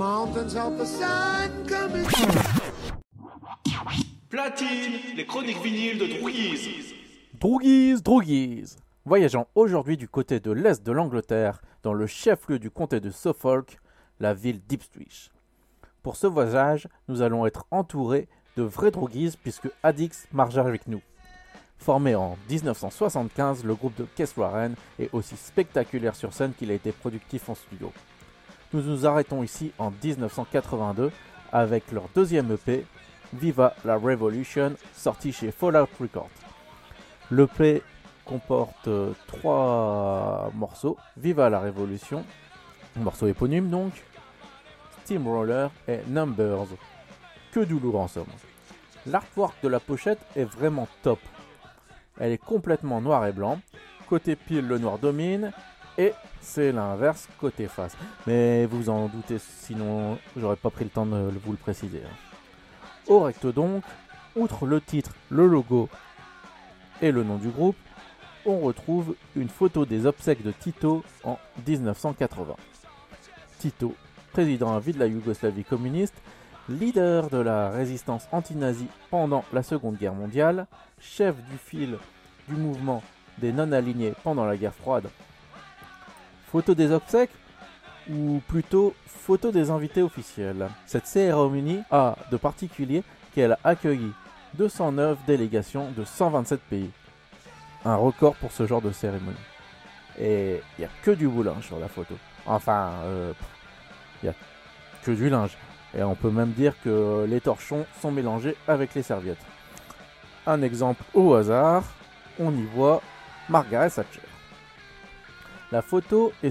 mountains help the sun come in. Platine, les chroniques vinyles de Drouguise. Drouguise. Voyageons aujourd'hui du côté de l'est de l'Angleterre, dans le chef-lieu du comté de Suffolk, la ville d'Ipswich. Pour ce voyage, nous allons être entourés de vrais Drouguises puisque Addix marche avec nous. Formé en 1975, le groupe de Keith Warren est aussi spectaculaire sur scène qu'il a été productif en studio. Nous nous arrêtons ici en 1982 avec leur deuxième EP, Viva la Revolution, sorti chez Fallout Records. L'EP comporte 3 morceaux, Viva la Révolution, morceau éponyme donc, Steamroller et Numbers. Que du lourd en somme. L'artwork de la pochette est vraiment top. Elle est complètement noir et blanc. Côté pile, le noir domine. Et c'est l'inverse côté face. Mais vous en doutez, sinon j'aurais pas pris le temps de vous le préciser. Au recto donc, outre le titre, le logo et le nom du groupe, on retrouve une photo des obsèques de Tito en 1980. Tito, président à vie de la Yougoslavie communiste, leader de la résistance anti-nazie pendant la Seconde Guerre mondiale, chef du fil du mouvement des non-alignés pendant la guerre froide. Photo des obsèques ou plutôt photo des invités officiels. Cette cérémonie a de particulier qu'elle a accueilli 209 délégations de 127 pays. Un record pour ce genre de cérémonie. Et il n'y a que du boulinge sur la photo. Enfin, il n'y a que du linge. Et on peut même dire que les torchons sont mélangés avec les serviettes. Un exemple au hasard, on y voit Margaret Thatcher. La photo est